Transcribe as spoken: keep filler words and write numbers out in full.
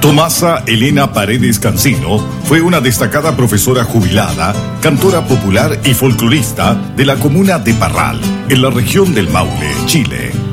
Tomasa Elena Paredes Cancino fue una destacada profesora jubilada, cantora popular y folclorista de la comuna de Parral, en la región del Maule, Chile.